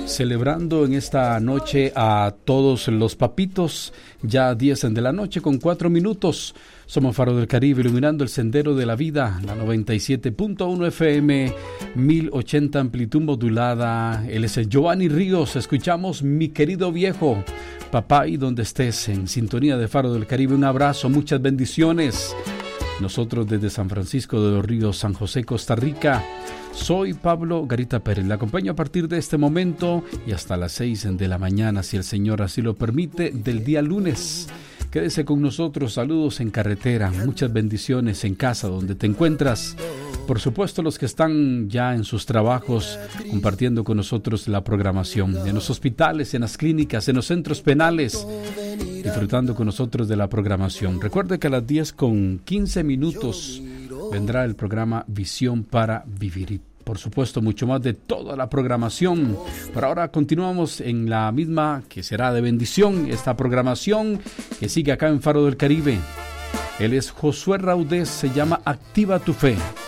Celebrando en esta noche a todos los papitos, ya 10 de la noche con 4 minutos. Somos Faro del Caribe, iluminando el sendero de la vida, la 97.1 FM, 1080 amplitud modulada. Él es el Giovanni Ríos. Escuchamos Mi Querido Viejo. Papá, y donde estés, en sintonía de Faro del Caribe, un abrazo, muchas bendiciones. Nosotros desde San Francisco de los Ríos, San José, Costa Rica. Soy Pablo Garita Pérez, le acompaño a partir de este momento y hasta las 6 de la mañana, si el Señor así lo permite, del día lunes. Quédese con nosotros, saludos en carretera, muchas bendiciones en casa donde te encuentras. Por supuesto, los que están ya en sus trabajos compartiendo con nosotros la programación, en los hospitales, en las clínicas, en los centros penales, disfrutando con nosotros de la programación. Recuerde que a las 10:15 vendrá el programa Visión para Vivir y por supuesto mucho más de toda la programación. Por ahora continuamos en la misma que será de bendición, esta programación que sigue acá en Faro del Caribe. Él es Josué Raudés, se llama Activa tu Fe.